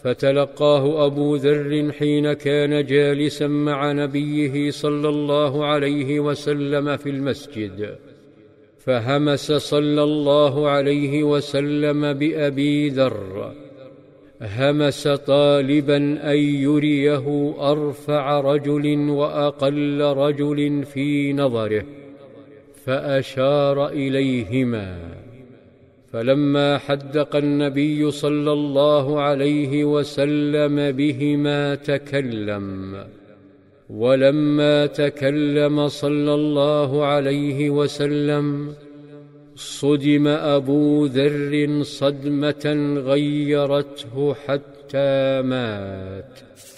فتلقاه أبو ذر حين كان جالسا مع نبيه صلى الله عليه وسلم في المسجد، فهمس صلى الله عليه وسلم بأبي ذر، همس طالبا أن يريه أرفع رجل وأقل رجل في نظره، فأشار إليهما. فلما حدق النبي صلى الله عليه وسلم بهما تكلم، ولما تكلم صلى الله عليه وسلم صدم أبو ذر صدمة غيرته حتى مات.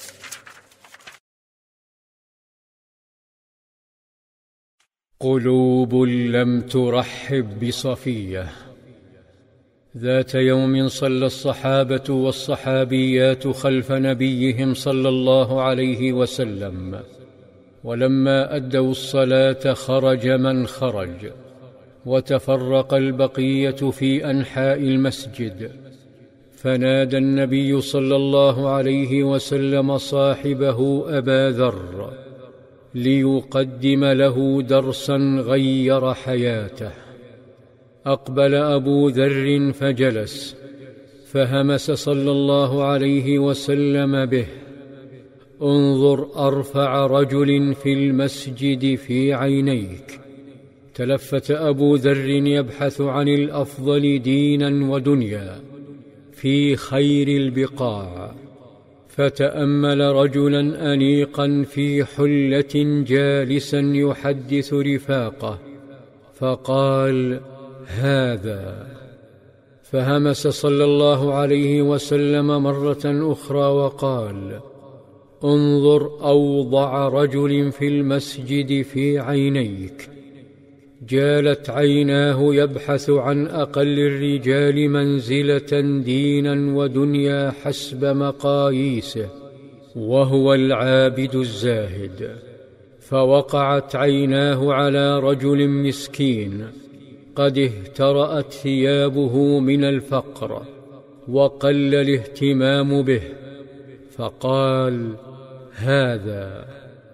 قلوب لم ترحب بصفية. ذات يوم صلى الصحابة والصحابيات خلف نبيهم صلى الله عليه وسلم، ولما أدوا الصلاة خرج من خرج، وتفرق البقية في أنحاء المسجد، فنادى النبي صلى الله عليه وسلم صاحبه أبا ذر ليقدم له درسا غير حياته. أقبل أبو ذر فجلس، فهمس صلى الله عليه وسلم به: انظر أرفع رجل في المسجد في عينيك. تلفت أبو ذر يبحث عن الأفضل دينا ودنيا في خير البقاع، فتأمل رجلا أنيقا في حلة جالسا يحدث رفاقه، فقال: هذا. فهمس صلى الله عليه وسلم مرة أخرى وقال: انظر أوضع رجل في المسجد في عينيك. جالت عيناه يبحث عن أقل الرجال منزلة دينا ودنيا حسب مقاييسه، وهو العابد الزاهد. فوقعت عيناه على رجل مسكين قد اهترأت ثيابه من الفقر وقل الاهتمام به، فقال: هذا.